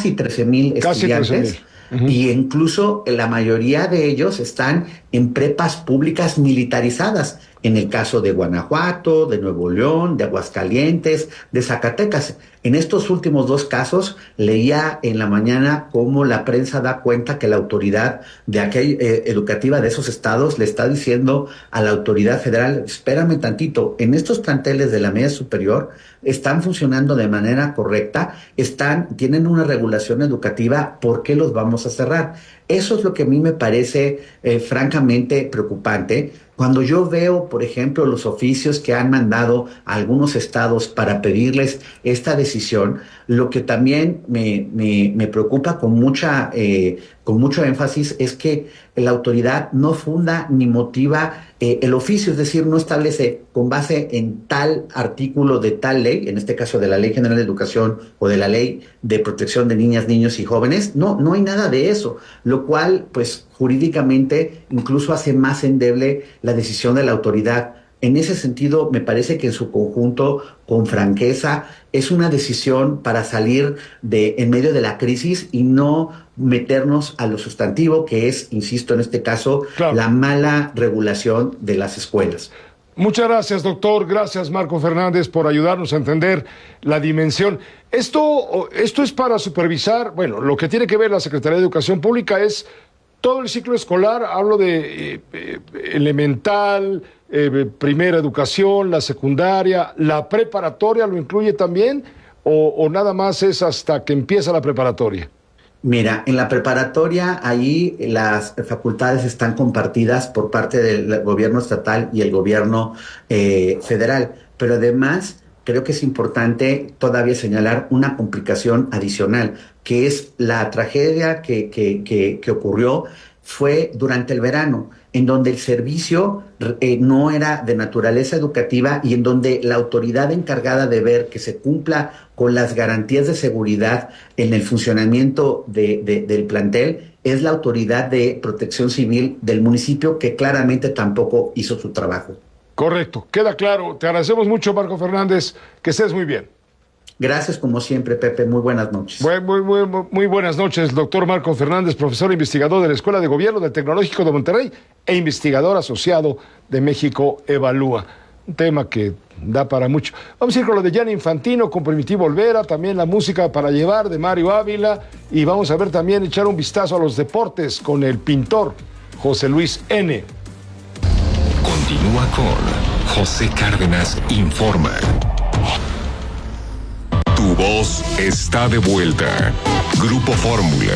casi 13,000 estudiantes. Y incluso la mayoría de ellos están en prepas públicas militarizadas, en el caso de Guanajuato, de Nuevo León, de Aguascalientes, de Zacatecas. En estos últimos 2 casos, leía en la mañana cómo la prensa da cuenta que la autoridad educativa de esos estados le está diciendo a la autoridad federal: espérame tantito, en estos planteles de la media superior están funcionando de manera correcta, tienen una regulación educativa, ¿por qué los vamos a cerrar? Eso es lo que a mí me parece francamente preocupante. Cuando yo veo, por ejemplo, los oficios que han mandado a algunos estados para pedirles esta decisión, lo que también me preocupa con mucho énfasis es que la autoridad no funda ni motiva el oficio, es decir, no establece con base en tal artículo de tal ley, en este caso de la Ley General de Educación o de la Ley de Protección de Niñas, Niños y Jóvenes. No hay nada de eso, lo cual, pues, jurídicamente incluso hace más endeble la decisión de la autoridad. En ese sentido, me parece que en su conjunto, con franqueza, es una decisión para salir en medio de la crisis y no meternos a lo sustantivo, que es, insisto, en este caso, claro, la mala regulación de las escuelas. Muchas gracias, doctor. Gracias, Marco Fernández, por ayudarnos a entender la dimensión. Esto es para supervisar, bueno, lo que tiene que ver la Secretaría de Educación Pública es todo el ciclo escolar. Hablo de elemental, primera educación, la secundaria, la preparatoria, ¿lo incluye también? ¿O nada más es hasta que empieza la preparatoria? Mira, en la preparatoria, ahí las facultades están compartidas por parte del gobierno estatal y el gobierno federal, pero además creo que es importante todavía señalar una complicación adicional, que es la tragedia que ocurrió fue durante el verano, en donde el servicio no era de naturaleza educativa y en donde la autoridad encargada de ver que se cumpla con las garantías de seguridad en el funcionamiento del plantel es la autoridad de protección civil del municipio, que claramente tampoco hizo su trabajo. Correcto, queda claro. Te agradecemos mucho, Marco Fernández, que estés muy bien. Gracias, como siempre, Pepe. Muy buenas noches. Muy buenas noches, doctor Marco Fernández, profesor investigador de la Escuela de Gobierno del Tecnológico de Monterrey e investigador asociado de México Evalúa. Un tema que da para mucho. Vamos a ir con lo de Gianni Infantino, con Primitivo Olvera, también la música para llevar de Mario Ávila, y vamos a ver también, echar un vistazo a los deportes con el pintor José Luis N. Continúa con José Cárdenas Informa. Tu voz está de vuelta. Grupo Fórmula.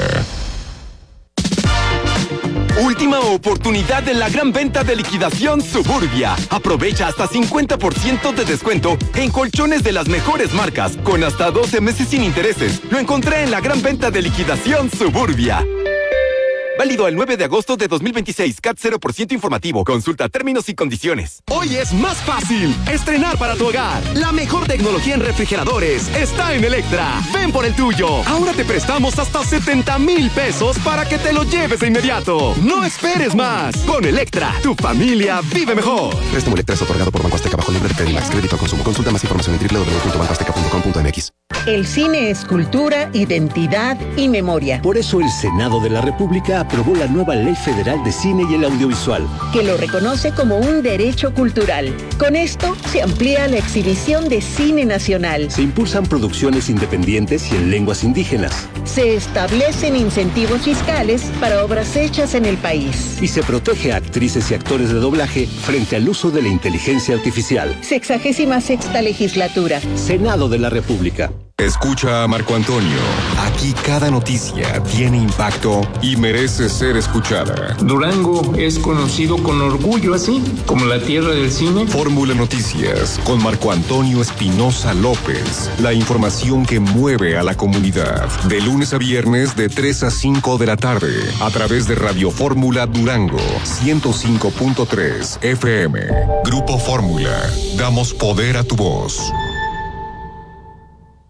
Última oportunidad en la gran venta de liquidación Suburbia. Aprovecha hasta 50% de descuento en colchones de las mejores marcas, con hasta 12 meses sin intereses. Lo encontré en la gran venta de liquidación Suburbia. Válido el 9 de agosto de 2026. CAT 0% informativo. Consulta términos y condiciones. Hoy es más fácil estrenar para tu hogar. La mejor tecnología en refrigeradores está en Electra. Ven por el tuyo. Ahora te prestamos hasta 70,000 pesos para que te lo lleves de inmediato. No esperes más. Con Electra, tu familia vive mejor. Préstamo Electra es otorgado por Banco Azteca bajo libre de Credimax. Crédito a consumo. Consulta más información en www.bancoazteca.com.mx. El cine es cultura, identidad y memoria. Por eso el Senado de la República aprobó la nueva Ley Federal de Cine y el Audiovisual, que lo reconoce como un derecho cultural. Con esto se amplía la exhibición de cine nacional. Se impulsan producciones independientes y en lenguas indígenas. Se establecen incentivos fiscales para obras hechas en el país. Y se protege a actrices y actores de doblaje frente al uso de la inteligencia artificial. 66ª legislatura. Senado de la República. Escucha a Marco Antonio. Aquí cada noticia tiene impacto y merece ser escuchada. Durango es conocido con orgullo así, como la tierra del cine. Fórmula Noticias con Marco Antonio Espinosa López. La información que mueve a la comunidad. De lunes a viernes de 3 a 5 de la tarde. A través de Radio Fórmula Durango 105.3 FM. Grupo Fórmula. Damos poder a tu voz.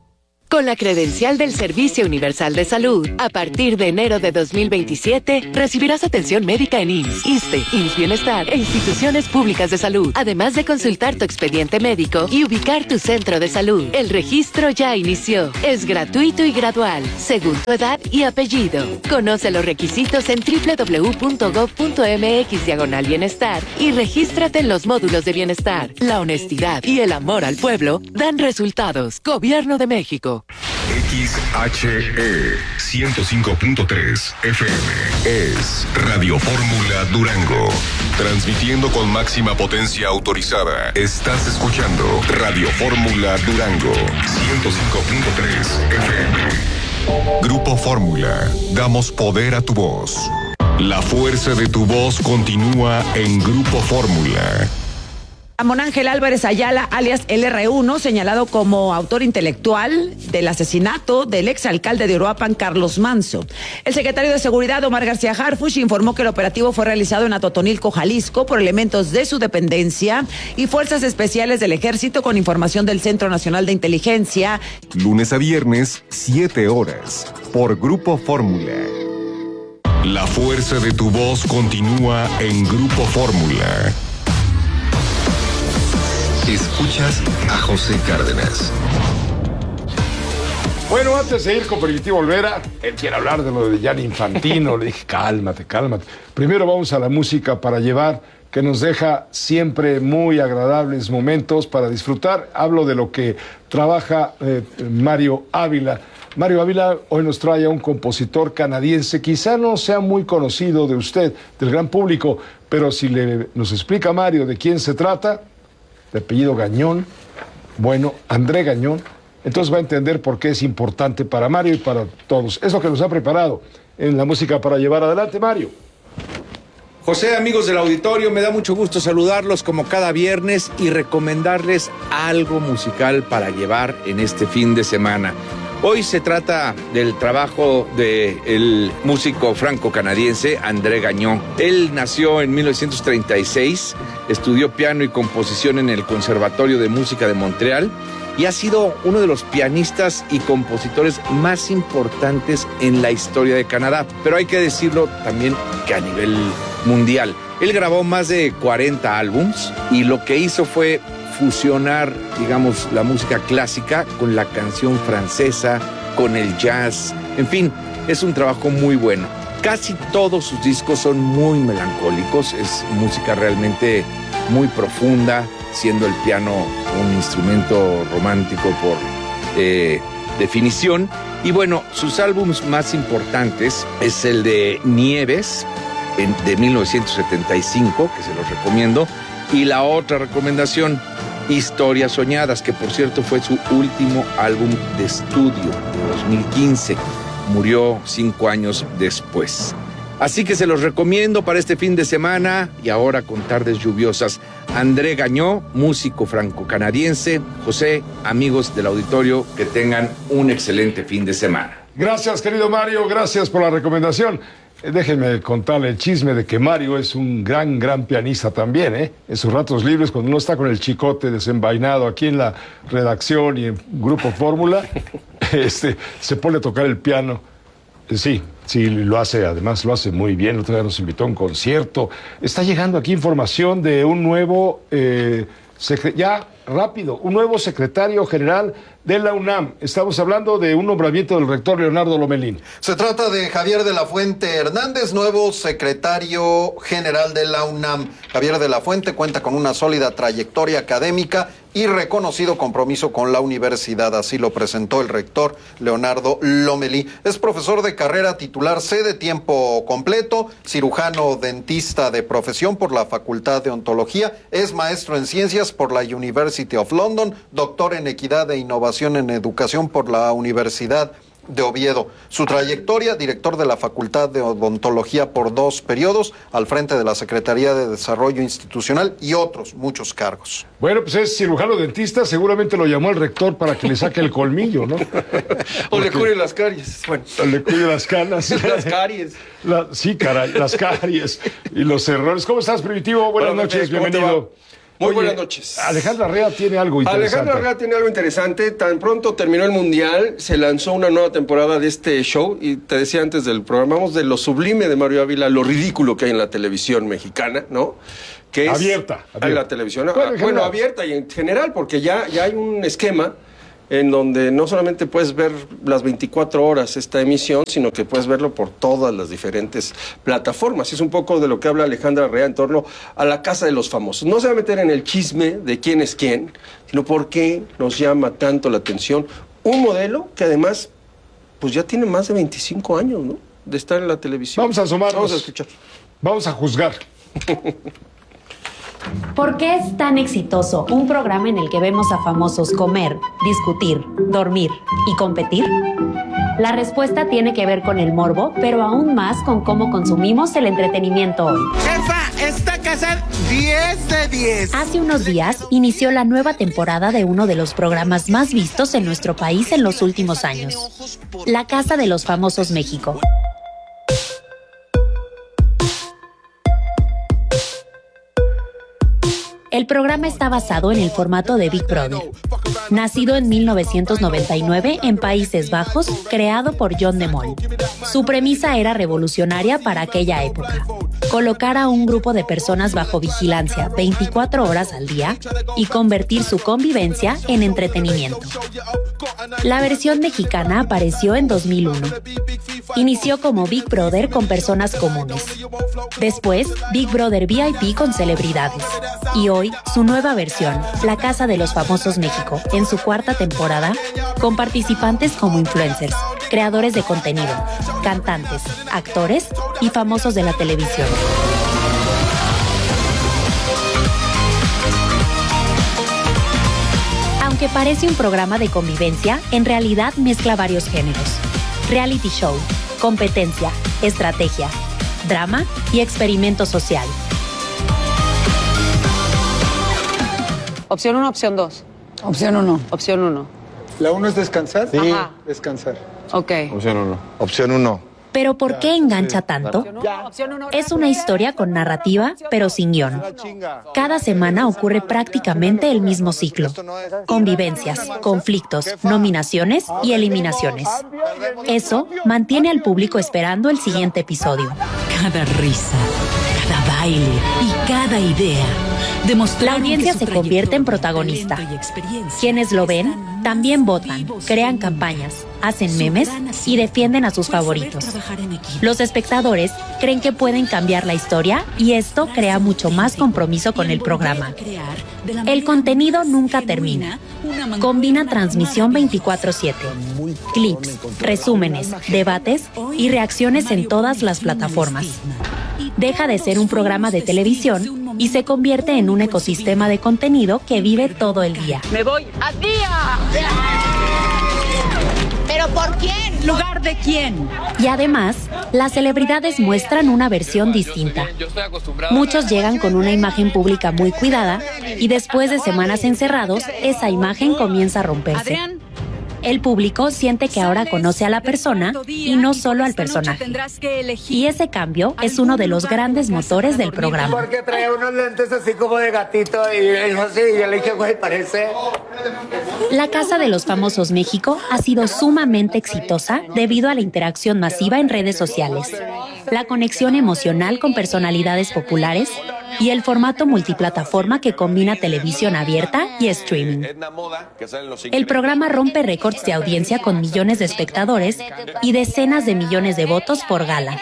Con la credencial del Servicio Universal de Salud, a partir de enero de 2027, recibirás atención médica en IMSS, ISSSTE, IMSS Bienestar e instituciones públicas de salud, además de consultar tu expediente médico y ubicar tu centro de salud. El registro ya inició. Es gratuito y gradual, según tu edad y apellido. Conoce los requisitos en www.gov.mx/bienestar y regístrate en los módulos de bienestar. La honestidad y el amor al pueblo dan resultados. Gobierno de México. XHE 105.3 FM es Radio Fórmula Durango. Transmitiendo con máxima potencia autorizada. Estás escuchando Radio Fórmula Durango 105.3 FM. Grupo Fórmula. Damos poder a tu voz. La fuerza de tu voz continúa en Grupo Fórmula. Ramón Ángel Álvarez Ayala, alias LR1, señalado como autor intelectual del asesinato del exalcalde de Uruapan, Carlos Manso. El secretario de Seguridad, Omar García Harfuch, informó que el operativo fue realizado en Atotonilco, Jalisco, por elementos de su dependencia y fuerzas especiales del Ejército con información del Centro Nacional de Inteligencia. Lunes a viernes, 7 horas, por Grupo Fórmula. La fuerza de tu voz continúa en Grupo Fórmula. Escuchas a José Cárdenas. Bueno, antes de ir con Primitivo Olvera, él quiere hablar de lo de Gianni Infantino. Le dije, cálmate. Primero vamos a la música para llevar, que nos deja siempre muy agradables momentos para disfrutar. Hablo de lo que trabaja Mario Ávila. Mario Ávila hoy nos trae a un compositor canadiense, quizá no sea muy conocido de usted, del gran público, pero si nos explica Mario de quién se trata, de apellido Gañón, bueno, André Gañón, entonces va a entender por qué es importante para Mario y para todos. Es lo que nos ha preparado en la música para llevar adelante, Mario. José, amigos del auditorio, me da mucho gusto saludarlos como cada viernes y recomendarles algo musical para llevar en este fin de semana. Hoy se trata del trabajo del músico franco-canadiense André Gañón. Él nació en 1936, estudió piano y composición en el Conservatorio de Música de Montreal y ha sido uno de los pianistas y compositores más importantes en la historia de Canadá. Pero hay que decirlo también que a nivel mundial. Él grabó más de 40 álbums y lo que hizo fue fusionar, digamos, la música clásica con la canción francesa, con el jazz. En fin, es un trabajo muy bueno. Casi todos sus discos son muy melancólicos, es música realmente muy profunda, siendo el piano un instrumento romántico por definición. Y bueno, sus álbumes más importantes es el de Nieves, de 1975, que se los recomiendo, y la otra recomendación, Historias Soñadas, que por cierto fue su último álbum de estudio de 2015. Murió 5 años después. Así que se los recomiendo para este fin de semana y ahora con tardes lluviosas. André Gañón, músico franco-canadiense. José, amigos del auditorio, que tengan un excelente fin de semana. Gracias, querido Mario, gracias por la recomendación. Déjenme contarle el chisme de que Mario es un gran pianista también, ¿eh? En sus ratos libres, cuando uno está con el chicote desenvainado aquí en la redacción y en Grupo Fórmula, se pone a tocar el piano. Sí, lo hace, además lo hace muy bien. El otro día nos invitó a un concierto. Está llegando aquí información de un nuevo, un nuevo secretario general de la UNAM. Estamos hablando de un nombramiento del rector Leonardo Lomelín. Se trata de Javier de la Fuente Hernández, nuevo secretario general de la UNAM. Javier de la Fuente cuenta con una sólida trayectoria académica y reconocido compromiso con la universidad. Así lo presentó el rector Leonardo Lomelí. Es profesor de carrera titular C de tiempo completo, cirujano dentista de profesión por la Facultad de Ontología, es maestro en ciencias por la University of London, doctor en equidad e innovación en educación por la Universidad de Oviedo. Su trayectoria, director de la Facultad de Odontología por 2 periodos, al frente de la Secretaría de Desarrollo Institucional y otros muchos cargos. Bueno, pues es cirujano dentista, seguramente lo llamó el rector para que le saque el colmillo, ¿no? O le cure las caries. Bueno. O le cuide las canas. Las caries. Sí, caray, las caries y los errores. ¿Cómo estás, Primitivo? Buenas noches, bienvenido. Muy buenas noches. Alejandra Arrea tiene algo interesante. Tan pronto terminó el Mundial, se lanzó una nueva temporada de este show. Y te decía antes del programa, vamos de lo sublime de Mario Ávila, lo ridículo que hay en la televisión mexicana, ¿no? Que es abierta. En la televisión. Bueno, abierta y en general, porque ya hay un esquema en donde no solamente puedes ver las 24 horas esta emisión, sino que puedes verlo por todas las diferentes plataformas. Es un poco de lo que habla Alejandra Arrea en torno a la Casa de los Famosos. No se va a meter en el chisme de quién es quién, sino por qué nos llama tanto la atención un modelo que además pues ya tiene más de 25 años, ¿no?, de estar en la televisión. Vamos a asomarnos. Vamos a escuchar. Vamos a juzgar. ¿Por qué es tan exitoso un programa en el que vemos a famosos comer, discutir, dormir y competir? La respuesta tiene que ver con el morbo, pero aún más con cómo consumimos el entretenimiento hoy. ¡Jefa, esta casa 10 de 10! Hace unos días inició la nueva temporada de uno de los programas más vistos en nuestro país en los últimos años, La Casa de los Famosos México. El programa está basado en el formato de Big Brother. Nacido en 1999 en Países Bajos, creado por John de Mol. Su premisa era revolucionaria para aquella época. Colocar a un grupo de personas bajo vigilancia 24 horas al día y convertir su convivencia en entretenimiento. La versión mexicana apareció en 2001. Inició como Big Brother con personas comunes. Después, Big Brother VIP con celebridades. Y hoy, su nueva versión, La Casa de los Famosos México, en su 4ª temporada, con participantes como influencers, creadores de contenido, cantantes, actores y famosos de la televisión. Aunque parece un programa de convivencia, en realidad mezcla varios géneros: reality show, competencia, estrategia, drama y experimento social. Opción 1, opción 2. Opción 1. Opción 1. ¿La 1 es descansar? Sí. Ajá. Descansar. Ok. Opción 1. Opción 1. ¿Pero por qué engancha tanto? Es una historia con narrativa, pero sin guión. Cada semana ocurre prácticamente el mismo ciclo. Convivencias, conflictos, nominaciones y eliminaciones. Eso mantiene al público esperando el siguiente episodio. Cada risa, cada baile y cada idea. La audiencia se convierte en protagonista. Quienes lo ven también votan, crean campañas, hacen memes y defienden a sus favoritos. Los espectadores creen que pueden cambiar la historia y esto crea mucho más compromiso con el programa. El contenido nunca termina. Combina transmisión 24/7, clips, resúmenes, debates y reacciones en todas las plataformas. Deja de ser un programa de televisión y se convierte en un ecosistema de contenido que vive todo el día. ¡Me voy a día! ¿Pero por quién? ¿Lugar de quién? Y además, las celebridades muestran una versión distinta. Muchos llegan con una imagen pública muy cuidada y después de semanas encerrados, esa imagen comienza a romperse. El público siente que ahora conoce a la persona y no solo al personaje. Y ese cambio es uno de los grandes motores del programa. Porque traía unos lentes así como de gatito y yo así, yo le dije, güey, parece... La Casa de los Famosos México ha sido sumamente exitosa debido a la interacción masiva en redes sociales, la conexión emocional con personalidades populares y el formato multiplataforma que combina televisión abierta y streaming. El programa rompe récords de audiencia con millones de espectadores y decenas de millones de votos por gala.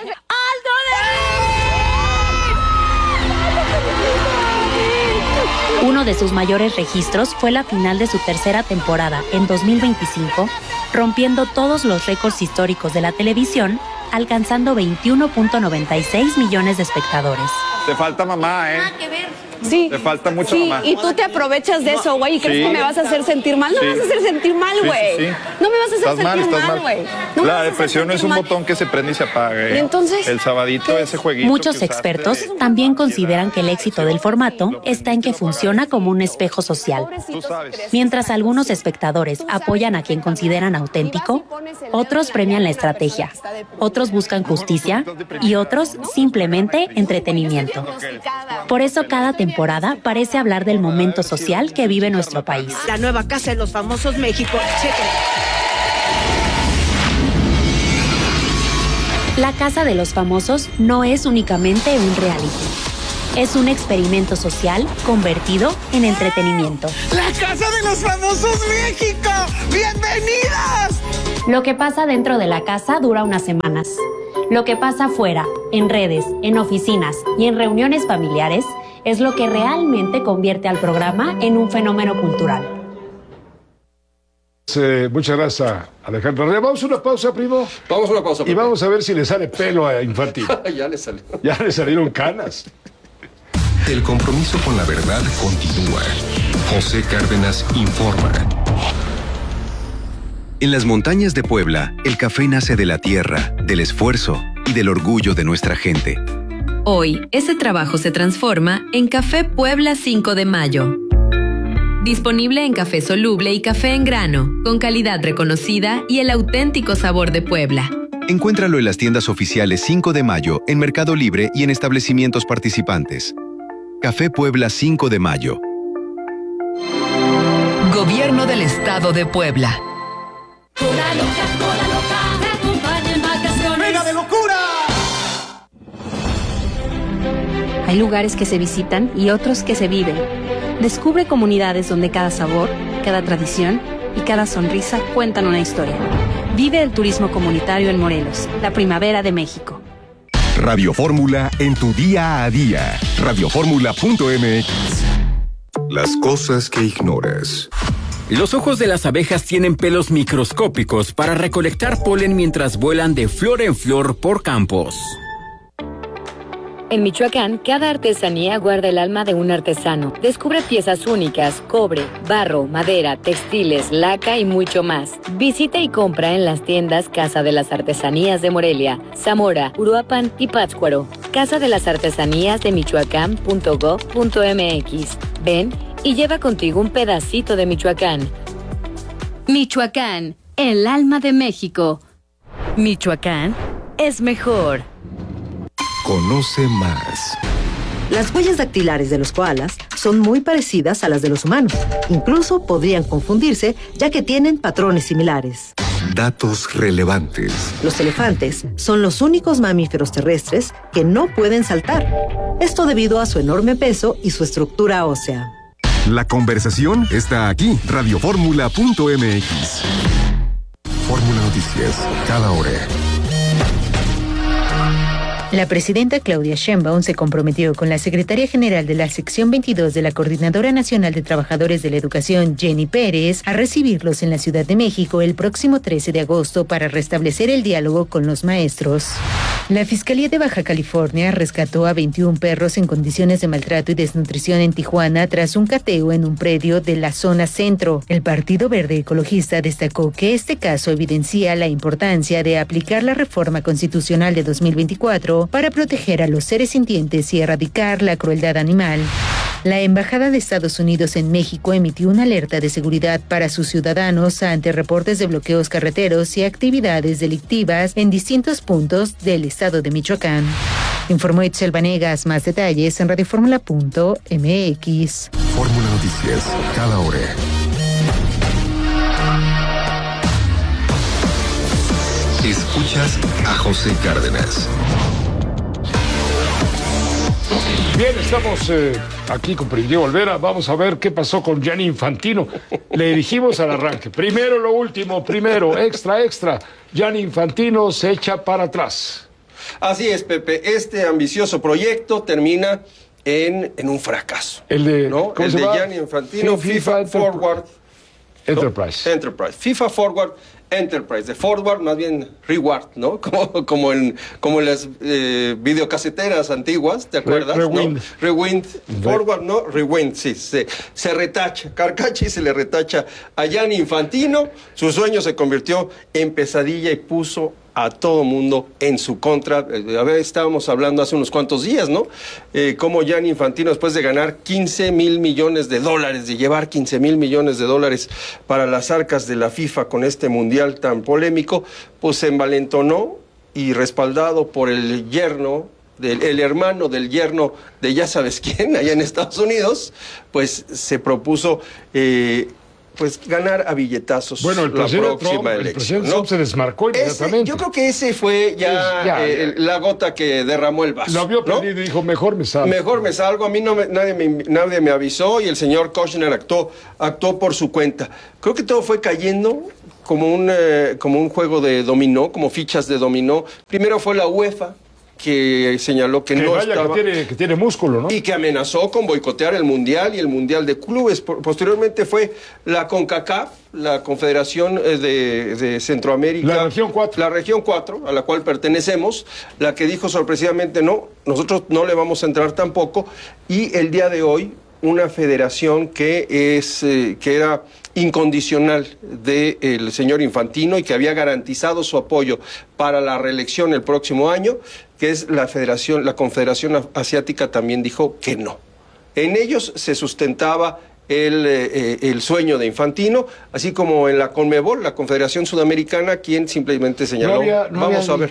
Uno de sus mayores registros fue la final de su 3ª temporada en 2025, rompiendo todos los récords históricos de la televisión, alcanzando 21.96 millones de espectadores. Te falta mamá, ¿eh? Nada que ver. Sí. Te falta mucho mamá. Y tú te aprovechas de eso, güey, y crees que me vas a hacer sentir mal. No me vas a hacer sentir mal, güey. No me vas a hacer sentir mal, güey. La depresión no es un botón que se prende y se apaga. ¿Y entonces? El sabadito, ese jueguito. Muchos expertos también consideran que el éxito del formato está en que funciona como un espejo social. Mientras algunos espectadores apoyan a quien consideran auténtico, otros premian la estrategia, otros buscan justicia y otros simplemente entretenimiento. Por eso cada temporada temporada parece hablar del momento social que vive nuestro país. La nueva Casa de los Famosos México. La Casa de los Famosos no es únicamente un reality. Es un experimento social convertido en entretenimiento. ¡La Casa de los Famosos México! ¡Bienvenidos! Lo que pasa dentro de la casa dura unas semanas. Lo que pasa afuera, en redes, en oficinas y en reuniones familiares, es lo que realmente convierte al programa en un fenómeno cultural. Muchas gracias, Alejandro. Vamos a una pausa, primo. Vamos a una pausa. Y vamos a ver si le sale pelo a Infantil. Ya le salió. Ya le salieron canas. El compromiso con la verdad continúa. José Cárdenas informa. En las montañas de Puebla, el café nace de la tierra, del esfuerzo y del orgullo de nuestra gente. Hoy, ese trabajo se transforma en Café Puebla 5 de Mayo. Disponible en café soluble y café en grano, con calidad reconocida y el auténtico sabor de Puebla. Encuéntralo en las tiendas oficiales 5 de Mayo, en Mercado Libre y en establecimientos participantes. Café Puebla 5 de Mayo. Gobierno del Estado de Puebla. ¡Cola loca, te acompaña en vacaciones! ¡Venga de locura! Hay lugares que se visitan y otros que se viven. Descubre comunidades donde cada sabor, cada tradición y cada sonrisa cuentan una historia. Vive el turismo comunitario en Morelos, la primavera de México. Radio Fórmula en tu día a día. Radioformula.mx. Las cosas que ignoras. Los ojos de las abejas tienen pelos microscópicos para recolectar polen mientras vuelan de flor en flor por campos. En Michoacán, cada artesanía guarda el alma de un artesano. Descubre piezas únicas, cobre, barro, madera, textiles, laca y mucho más. Visita y compra en las tiendas Casa de las Artesanías de Morelia, Zamora, Uruapan y Pátzcuaro. Casa de las Artesanías de Michoacán.gov.mx. Ven y lleva contigo un pedacito de Michoacán. Michoacán, el alma de México. Michoacán es mejor. Conoce más. Las huellas dactilares de los koalas son muy parecidas a las de los humanos. Incluso podrían confundirse, ya que tienen patrones similares. Datos relevantes. Los elefantes son los únicos mamíferos terrestres que no pueden saltar. Esto debido a su enorme peso y su estructura ósea. La conversación está aquí. Radioformula.mx. Fórmula Noticias, cada hora. La presidenta Claudia Sheinbaum se comprometió con la secretaria general de la sección 22 de la Coordinadora Nacional de Trabajadores de la Educación, Jenny Pérez, a recibirlos en la Ciudad de México el próximo 13 de agosto para restablecer el diálogo con los maestros. La Fiscalía de Baja California rescató a 21 perros en condiciones de maltrato y desnutrición en Tijuana tras un cateo en un predio de la zona centro. El Partido Verde Ecologista destacó que este caso evidencia la importancia de aplicar la reforma constitucional de 2024 para proteger a los seres sintientes y erradicar la crueldad animal. La Embajada de Estados Unidos en México emitió una alerta de seguridad para sus ciudadanos ante reportes de bloqueos carreteros y actividades delictivas en distintos puntos del estado de Michoacán. Informó Itzel Vanegas. Más detalles en radioformula.mx. Fórmula Noticias, cada hora. Escuchas a José Cárdenas. Bien, estamos aquí con Diego Olvera. Vamos a ver qué pasó con Gianni Infantino. Le dijimos al arranque. Primero lo último, primero, extra. Gianni Infantino se echa para atrás. Así es, Pepe. Este ambicioso proyecto termina en un fracaso. El de, ¿no? El de Gianni Infantino, FIFA Forward Enterprise. FIFA Forward Enterprise, de forward más bien reward, ¿no? Como en las videocaseteras antiguas, ¿te acuerdas? Rewind. ¿No? Rewind. Forward, ¿no? Rewind, sí. Se retacha, Carcachi se le retacha a Gianni Infantino. Su sueño se convirtió en pesadilla y puso a todo mundo en su contra. Estábamos hablando hace unos cuantos días, ¿no? Cómo Gianni Infantino, después de ganar $15 mil millones, de llevar $15 mil millones para las arcas de la FIFA con este mundial tan polémico, pues se envalentonó y respaldado por el yerno el hermano del yerno de ya sabes quién, allá en Estados Unidos, pues se propuso pues ganar a billetazos la próxima elección. El presidente Trump se desmarcó inmediatamente. Yo creo que ese fue la gota que derramó el vaso. Lo vio perdido y dijo, mejor me salgo. Mejor me salgo, a mí nadie me avisó y el señor Kushner actuó por su cuenta. Creo que todo fue cayendo como un juego de dominó, como fichas de dominó. Primero fue la UEFA, que señaló que no estaba... Que tiene músculo, ¿no? Y que amenazó con boicotear el Mundial y el Mundial de Clubes. Posteriormente fue la CONCACAF, la Confederación de Centroamérica. La Región 4. La Región 4, a la cual pertenecemos, la que dijo sorpresivamente no, nosotros no le vamos a entrar tampoco. Y el día de hoy, una federación que era incondicional del señor Infantino y que había garantizado su apoyo para la reelección el próximo año, que es la Confederación Asiática, también dijo que no. En ellos se sustentaba el sueño de Infantino, así como en la CONMEBOL, la Confederación Sudamericana, quien simplemente señaló, vamos a ver,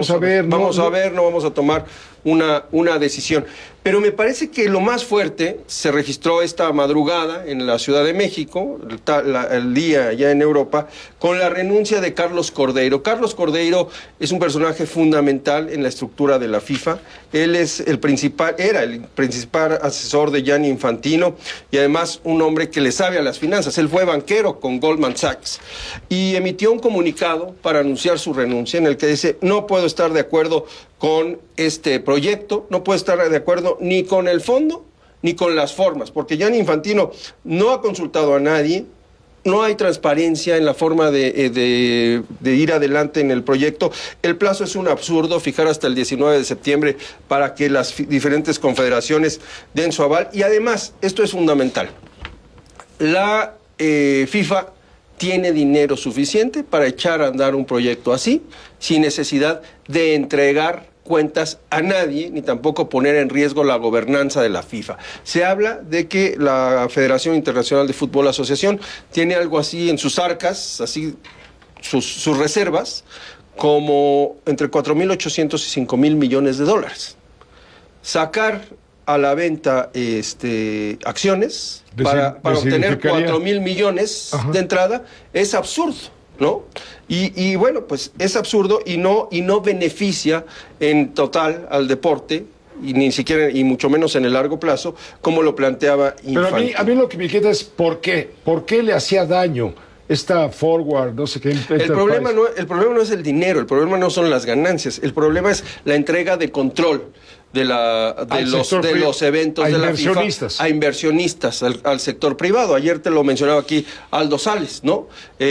no vamos a tomar una decisión. Pero me parece que lo más fuerte se registró esta madrugada en la Ciudad de México, el día ya en Europa, con la renuncia de Carlos Cordeiro. Carlos Cordeiro es un personaje fundamental en la estructura de la FIFA. Él es era el principal asesor de Gianni Infantino y además un hombre que le sabe a las finanzas. Él fue banquero con Goldman Sachs y emitió un comunicado para anunciar su renuncia en el que dice: no puedo estar de acuerdo con este proyecto, no puedo estar de acuerdo ni con el fondo ni con las formas, porque Gianni Infantino no ha consultado a nadie, no hay transparencia en la forma de ir adelante en el proyecto. El plazo es un absurdo, fijar hasta el 19 de septiembre para que las diferentes confederaciones den su aval. Y además, esto es fundamental, la FIFA tiene dinero suficiente para echar a andar un proyecto así, sin necesidad de entregar cuentas a nadie, ni tampoco poner en riesgo la gobernanza de la FIFA. Se habla de que la Federación Internacional de Fútbol Asociación tiene algo así en sus arcas, así sus reservas, como entre 4.800 y 5.000 millones de dólares. Sacar a la venta acciones para obtener 4.000 millones de entrada es absurdo, ¿no? Y bueno, pues es absurdo y no beneficia en total al deporte, y ni siquiera, y mucho menos en el largo plazo, como lo planteaba Infantino. Pero a mí lo que me inquieta es ¿por qué? ¿Por qué le hacía daño esta forward, no sé qué? El problema no es el dinero, el problema no son las ganancias, el problema es la entrega de control de los eventos de la FIFA a inversionistas, al sector privado. Ayer te lo mencionaba aquí Aldo Sales, ¿no?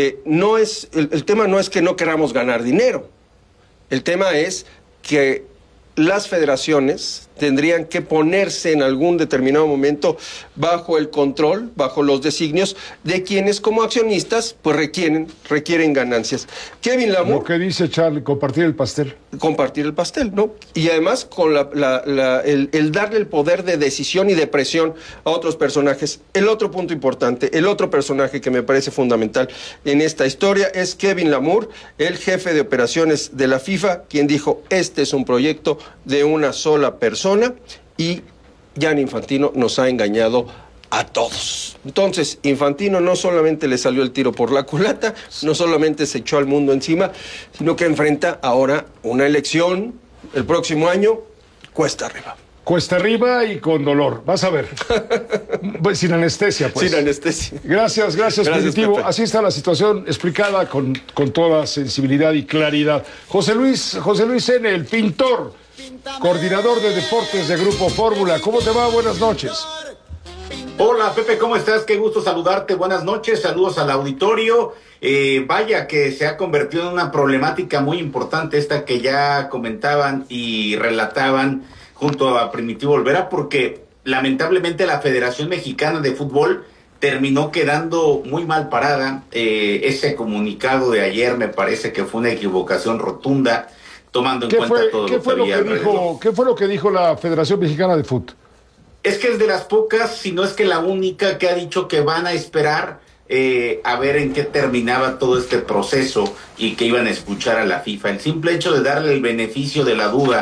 El tema no es que no queramos ganar dinero, el tema es que las federaciones tendrían que ponerse en algún determinado momento bajo el control, bajo los designios de quienes como accionistas pues requieren ganancias. Kevin Lamour... Lo que dice Charlie, compartir el pastel. Compartir el pastel, ¿no? Y además con el darle el poder de decisión y de presión a otros personajes. El otro punto importante, el otro personaje que me parece fundamental en esta historia es Kevin Lamour, el jefe de operaciones de la FIFA, quien dijo: este es un proyecto de una sola persona y Gianni Infantino nos ha engañado a todos. Entonces, Infantino no solamente le salió el tiro por la culata, no solamente se echó al mundo encima, sino que enfrenta ahora una elección el próximo año cuesta arriba. Cuesta arriba y con dolor, vas a ver. Sin anestesia, pues. Sin anestesia. Gracias, Primitivo. Pepe. Así está la situación explicada con toda sensibilidad y claridad. José Luis N., el pintor, coordinador de deportes de Grupo Fórmula. ¿Cómo te va? Buenas noches. Hola, Pepe, ¿cómo estás? Qué gusto saludarte. Buenas noches, saludos al auditorio. Vaya que se ha convertido en una problemática muy importante esta que ya comentaban y relataban junto a Primitivo Olvera, porque lamentablemente la Federación Mexicana de Fútbol terminó quedando muy mal parada. Ese comunicado de ayer me parece que fue una equivocación rotunda, tomando en cuenta todo lo que había alrededor. ¿Qué fue lo que dijo la Federación Mexicana de Fútbol? Es que es de las pocas, si no es que la única, que ha dicho que van a esperar a ver en qué terminaba todo este proceso y que iban a escuchar a la FIFA. El simple hecho de darle el beneficio de la duda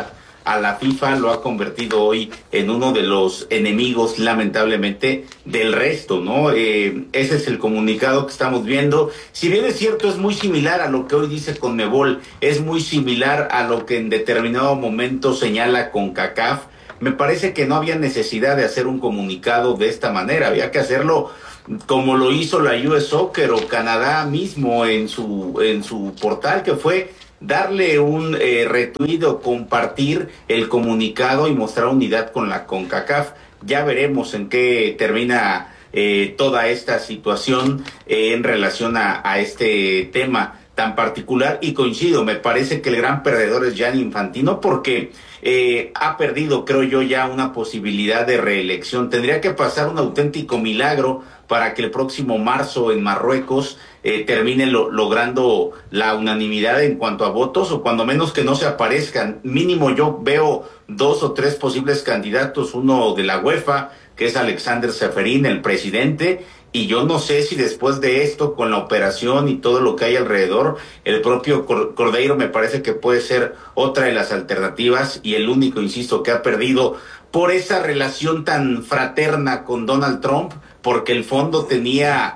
a la FIFA, lo ha convertido hoy en uno de los enemigos, lamentablemente, del resto, ¿no? Ese es el comunicado que estamos viendo. Si bien es cierto, es muy similar a lo que hoy dice CONMEBOL, es muy similar a lo que en determinado momento señala CONCACAF. Me parece que no había necesidad de hacer un comunicado de esta manera, había que hacerlo como lo hizo la US Soccer o Canadá mismo en su portal, que fue darle un retweet o compartir el comunicado y mostrar unidad con la CONCACAF. Ya veremos en qué termina toda esta situación en relación a este tema tan particular, y coincido, me parece que el gran perdedor es Gianni Infantino, porque ha perdido, creo yo, ya una posibilidad de reelección. Tendría que pasar un auténtico milagro para que el próximo marzo en Marruecos termine logrando la unanimidad en cuanto a votos, o cuando menos que no se aparezcan. Mínimo yo veo 2 o 3 posibles candidatos, uno de la UEFA, que es Alexander Seferín, el presidente, y yo no sé si después de esto, con la operación y todo lo que hay alrededor, el propio Cordeiro me parece que puede ser otra de las alternativas, y el único, insisto, que ha perdido por esa relación tan fraterna con Donald Trump, porque el fondo tenía,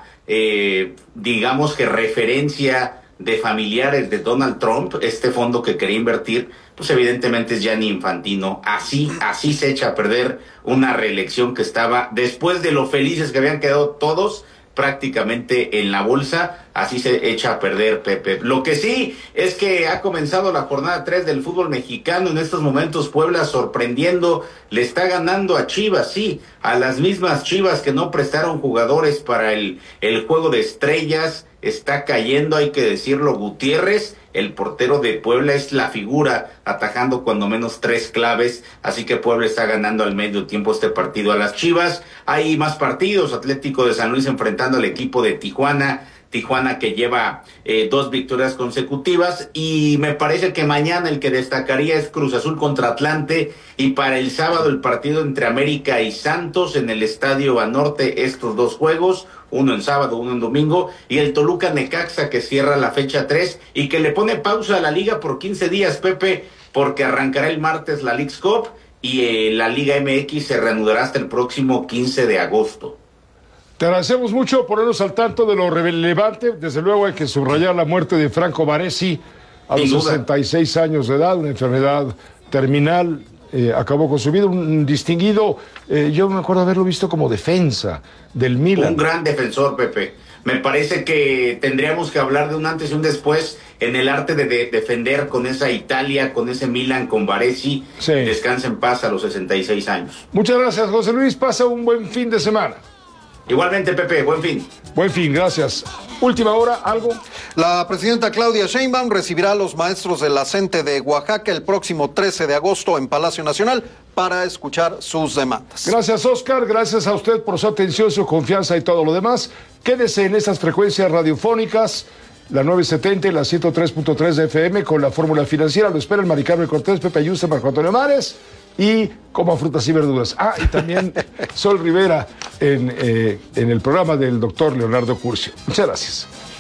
digamos que referencia de familiares de Donald Trump, este fondo que quería invertir, pues evidentemente es Gianni Infantino. Así se echa a perder una reelección que estaba, después de lo felices que habían quedado todos prácticamente en la bolsa, así se echa a perder, Pepe. Lo que sí es que ha comenzado la jornada 3 del fútbol mexicano. En estos momentos Puebla, sorprendiendo, le está ganando a Chivas, sí, a las mismas Chivas que no prestaron jugadores para el juego de estrellas. Está cayendo, hay que decirlo, Gutiérrez, el portero de Puebla, es la figura, atajando cuando menos 3 claves, así que Puebla está ganando al medio tiempo este partido a las Chivas. Hay más partidos, Atlético de San Luis enfrentando al equipo de Tijuana que lleva 2 victorias consecutivas, y me parece que mañana el que destacaría es Cruz Azul contra Atlante, y para el sábado el partido entre América y Santos en el Estadio Banorte, estos 2 juegos, uno en sábado, uno en domingo, y el Toluca Necaxa que cierra la fecha 3 y que le pone pausa a la liga por 15 días, Pepe, porque arrancará el martes la Leagues Cup y la Liga MX se reanudará hasta el próximo 15 de agosto. Te agradecemos mucho ponernos al tanto de lo relevante. Desde luego hay que subrayar la muerte de Franco Baresi a los 66 años de edad, una enfermedad terminal. Acabó con su vida, un distinguido, yo me acuerdo haberlo visto como defensa del Milan. Un gran defensor, Pepe. Me parece que tendríamos que hablar de un antes y un después en el arte de defender con esa Italia, con ese Milan, con Baresi. Sí. Descansa en paz a los 66 años. Muchas gracias, José Luis. Pasa un buen fin de semana. Igualmente, Pepe, buen fin. Buen fin, gracias. Última hora, ¿algo? La presidenta Claudia Sheinbaum recibirá a los maestros de la CENTE de Oaxaca el próximo 13 de agosto en Palacio Nacional para escuchar sus demandas. Gracias, Oscar. Gracias a usted por su atención, su confianza y todo lo demás. Quédese en estas frecuencias radiofónicas, la 970 y la 103.3 de FM con la fórmula financiera. Lo espera el Mari Carmen Cortés, Pepe Ayuso, Marco Antonio Mares. Y Coma Frutas y Verduras. Y también Sol Rivera en el programa del doctor Leonardo Curcio. Muchas gracias.